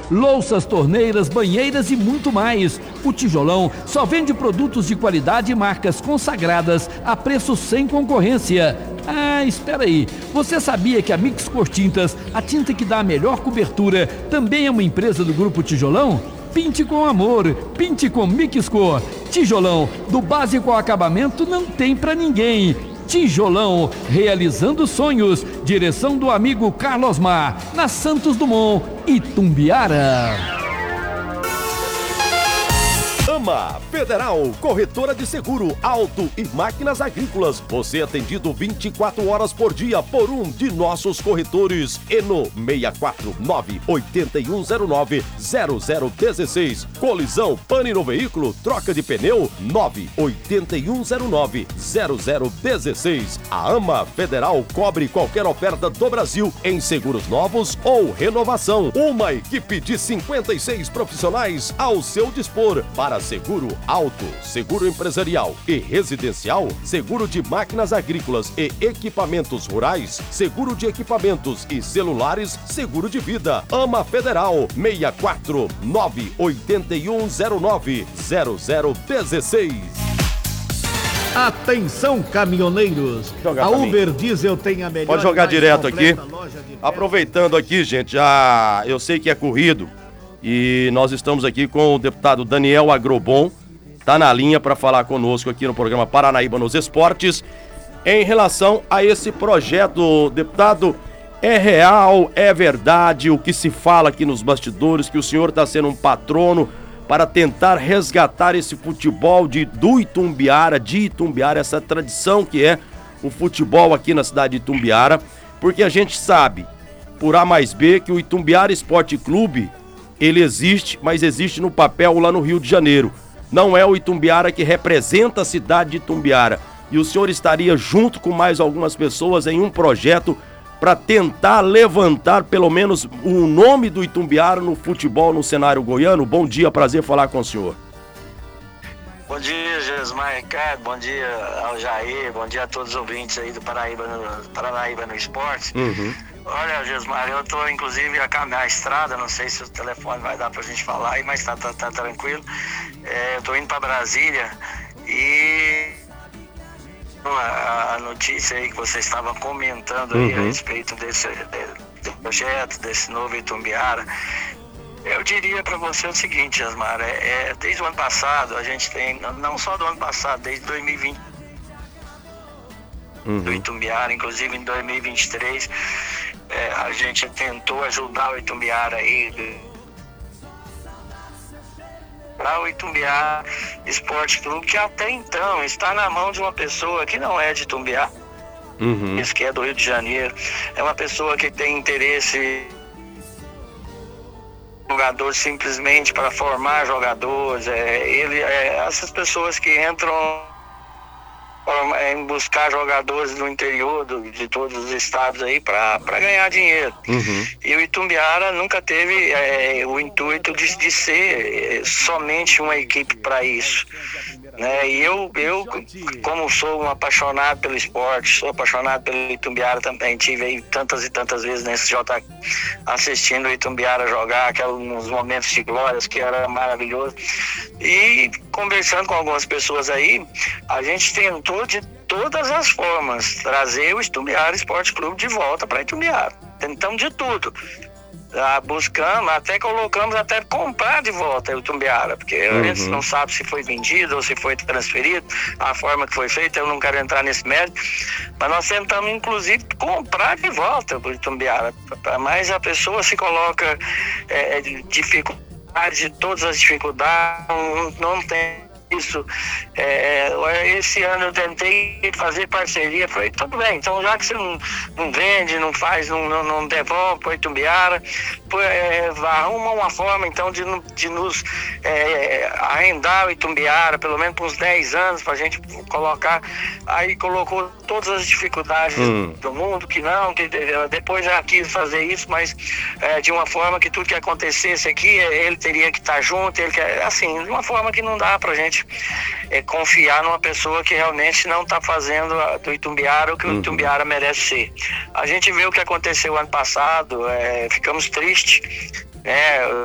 louças, torneiras, banheiras e muito mais. O Tijolão só vende produtos de qualidade e marcas consagradas a preço sem concorrência. Ah, espera aí. Você sabia que a Mix Cor Tintas, a tinta que dá a melhor cobertura, também é uma empresa do Grupo Tijolão? Pinte com amor, pinte com Mix Cor. Tijolão, do básico ao acabamento, não tem pra ninguém. Tijolão, realizando sonhos. Direção do amigo Carlos Mar, na Santos Dumont, Itumbiara. AMA Federal, corretora de seguro, auto e máquinas agrícolas. Você é atendido 24 horas por dia por um de nossos corretores. Eno 649-8109-0016. Colisão, pane no veículo, troca de pneu 98109-0016. A AMA Federal cobre qualquer oferta do Brasil em seguros novos ou renovação. Uma equipe de 56 profissionais ao seu dispor para seguro auto, seguro empresarial e residencial, seguro de máquinas agrícolas e equipamentos rurais, seguro de equipamentos e celulares, seguro de vida. AMA Federal 649-8109-0016. Atenção, caminhoneiros! A Uber Diesel tem a melhor... Pode jogar direto aqui. Aproveitando aqui, gente, eu sei que é corrido e nós estamos aqui com o deputado Daniel Agrobon, tá na linha para falar conosco aqui no programa Paranaíba nos Esportes. Em relação a esse projeto, deputado, é real, é verdade o que se fala aqui nos bastidores, que o senhor está sendo um patrono para tentar resgatar esse futebol de Itumbiara, essa tradição que é o futebol aqui na cidade de Itumbiara, porque a gente sabe, por A mais B, que o Itumbiara Esporte Clube, ele existe, mas existe no papel lá no Rio de Janeiro. Não é o Itumbiara que representa a cidade de Itumbiara. E o senhor estaria junto com mais algumas pessoas em um projeto para tentar levantar pelo menos o nome do Itumbiara no futebol no cenário goiano. Bom dia, prazer falar com o senhor. Bom dia, Jesmar Ricardo, bom dia ao Jair, bom dia a todos os ouvintes aí do Paranaíba no Esporte. Olha, Jesmar, eu tô inclusive na estrada, não sei se o telefone vai dar pra gente falar aí, mas tá tranquilo. Eu tô indo pra Brasília e a notícia aí que você estava comentando aí a respeito desse projeto, desse novo Itumbiara. Eu diria para você o seguinte, Asmar, desde o ano passado, a gente tem, não só do ano passado, desde 2020, do Itumbiara, inclusive em 2023, a gente tentou ajudar o Itumbiara aí, para o Itumbiara Esporte Clube, que até então está na mão de uma pessoa que não é de Itumbiara, que é do Rio de Janeiro, é uma pessoa que tem interesse jogador simplesmente para formar jogadores, essas pessoas que entram em buscar jogadores no interior de todos os estados aí para ganhar dinheiro. E o Itumbiara nunca teve o intuito de ser somente uma equipe para isso, né? E eu como sou um apaixonado pelo esporte, sou apaixonado pelo Itumbiara também, tive aí tantas e tantas vezes nesse J assistindo o Itumbiara jogar, aqueles momentos de glórias que era maravilhoso, e conversando com algumas pessoas aí, a gente tentou de todas as formas trazer o Itumbiara Esporte Clube de volta para Itumbiara, tentamos de tudo. Buscamos, até colocamos até comprar de volta o Itumbiara, porque a gente não sabe se foi vendido ou se foi transferido, a forma que foi feita, eu não quero entrar nesse mérito, mas nós tentamos inclusive comprar de volta o Itumbiara, mas a pessoa se coloca dificuldade, de todas as dificuldades, não tem isso. Esse ano eu tentei fazer parceria, falei, tudo bem, então já que você não vende, não faz, não devolve para o Itumbiara, arruma uma forma então de nos arrendar o Itumbiara, pelo menos por uns 10 anos, para a gente colocar. Aí colocou todas as dificuldades do mundo, que depois já quis fazer isso, mas de uma forma que tudo que acontecesse aqui, ele teria que estar junto, assim, de uma forma que não dá pra gente confiar numa pessoa que realmente não está fazendo do Itumbiara o que o Itumbiara merece ser. A gente vê o que aconteceu ano passado, ficamos tristes, né?